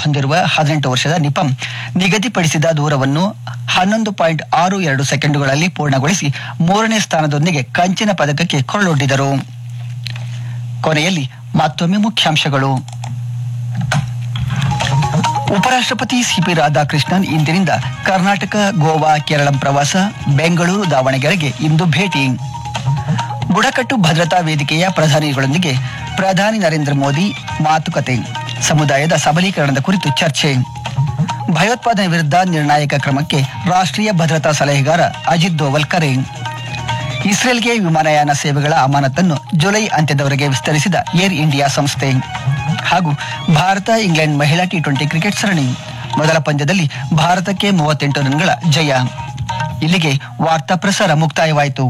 ಹೊಂದಿರುವ 18 ವರ್ಷದ ನಿಪಂ ನಿಗದಿಪಡಿಸಿದ ದೂರವನ್ನು 11.62 ಸೆಕೆಂಡುಗಳಲ್ಲಿ ಪೂರ್ಣಗೊಳಿಸಿ 3ನೇ ಸ್ಥಾನದೊಂದಿಗೆ ಕಂಚಿನ ಪದಕಕ್ಕೆ ಕೊಳ್ಳೊಡ್ಡಿದರು. ಕೊನೆಯಲ್ಲಿ ಮತ್ತೊಮ್ಮೆ ಮುಖ್ಯಾಂಶಗಳು. ಉಪರಾಷ್ಟ್ರಪತಿ ಸಿಪಿ ರಾಧಾಕೃಷ್ಣನ್ ಇಂದಿನಿಂದ ಕರ್ನಾಟಕ, ಗೋವಾ, ಕೇರಳ ಪ್ರವಾಸ. ಬೆಂಗಳೂರು, ದಾವಣಗೆರೆಗೆ ಇಂದು ಭೇಟಿ. ಬುಡಕಟ್ಟು ಭದ್ರತಾ ವೇದಿಕೆಯ ಪ್ರಧಾನಿಗಳೊಂದಿಗೆ ಪ್ರಧಾನಿ ನರೇಂದ್ರ ಮೋದಿ ಮಾತುಕತೆ. ಸಮುದಾಯದ ಸಬಲೀಕರಣದ ಕುರಿತು ಚರ್ಚೆ. ಭಯೋತ್ಪಾದನೆ ವಿರುದ್ಧ ನಿರ್ಣಾಯಕ ಕ್ರಮಕ್ಕೆ ರಾಷ್ಟ್ರೀಯ ಭದ್ರತಾ ಸಲಹೆಗಾರ ಅಜಿತ್ ದೋವಲ್ ಕರೆ. ಇಸ್ರೇಲ್ಗೆ ವಿಮಾನಯಾನ ಸೇವೆಗಳ ಅಮಾನತನ್ನು ಜುಲೈ ಅಂತ್ಯದವರೆಗೆ ವಿಸ್ತರಿಸಿದ ಏರ್ ಇಂಡಿಯಾ ಸಂಸ್ಥೆ. ಹಾಗೂ ಭಾರತ ಇಂಗ್ಲೆಂಡ್ ಮಹಿಳಾ ಟಿ20 ಕ್ರಿಕೆಟ್ ಸರಣಿ ಮೊದಲ ಪಂದ್ಯದಲ್ಲಿ ಭಾರತಕ್ಕೆ 38 ರನ್ಗಳ ಜಯ. ಇಲ್ಲಿಗೆ ವಾರ್ತಾ ಪ್ರಸಾರ ಮುಕ್ತಾಯವಾಯಿತು.